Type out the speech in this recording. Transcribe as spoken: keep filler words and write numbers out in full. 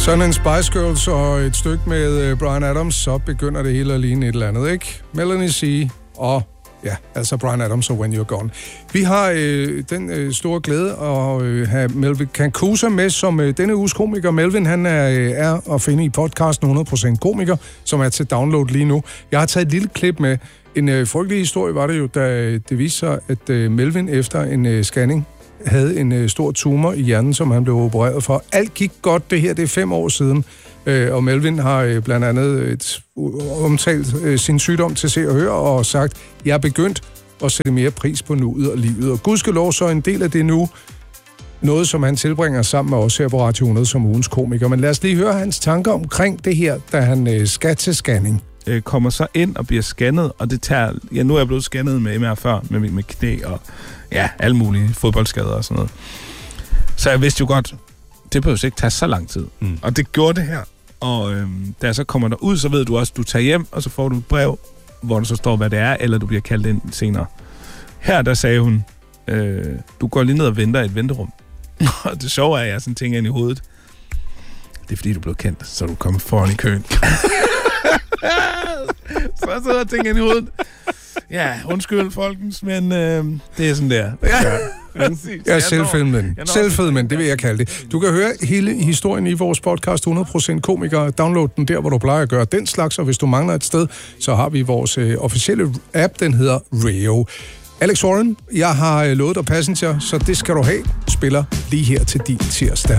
Sådan en Spice Girls og et stykke med Bryan Adams, så begynder det hele at ligne et eller andet, ikke? Melanie C. og ja, altså Bryan Adams og When You're Gone. Vi har øh, den øh, store glæde at øh, have Melvin Cancusa med som øh, denne uges komiker. Melvin, han er, øh, er at finde i podcasten hundrede procent komiker, som er til download lige nu. Jeg har taget et lille klip med. En øh, frygtelig historie var det jo, da det viste sig, at øh, Melvin efter en øh, scanning havde en øh, stor tumor i hjernen, som han blev opereret for. Alt gik godt, det her, det er fem år siden, øh, og Melvin har øh, blandt andet et, omtalt øh, sin sygdom til Se og Hør og sagt, jeg er begyndt at sætte mere pris på nuet og livet. Og gudskelov så en del af det nu, noget som han tilbringer sammen med os her på Radio hundrede som ugens komiker. Men lad os lige høre hans tanker omkring det her, da han øh, skal til scanning. Øh, kommer så ind og bliver scannet, og det tager... Ja, nu er jeg blevet scannet med M R før, med, med knæ og ja, alle mulige fodboldskader og sådan noget. Så jeg vidste jo godt, det behøver ikke tage så lang tid. Mm. Og det gjorde det her. Og øhm, da jeg så kommer derud, så ved du også, du tager hjem, og så får du et brev, hvor der så står, hvad det er, eller du bliver kaldt ind senere. Her, der sagde hun, øh, du går lige ned og venter i et venterum. Og det sjove er, at jeg sådan tænker ind i hovedet. Det er fordi, du blev kendt, så du kommer foran i køen. Så jeg sidder og tænker ind i hovedet. Ja, undskyld, folkens, men øh, det er sådan der. Ja. Ja, selvfilmen. Selvfilmen, det vil jeg kalde det. Du kan høre hele historien i vores podcast hundrede procent komiker. Download den der, hvor du plejer at gøre den slags, og hvis du mangler et sted, så har vi vores øh, officielle app, den hedder Rio. Alex Warren, jeg har lovet dig Passenger, så det skal du have. Spiller lige her til din tirsdag.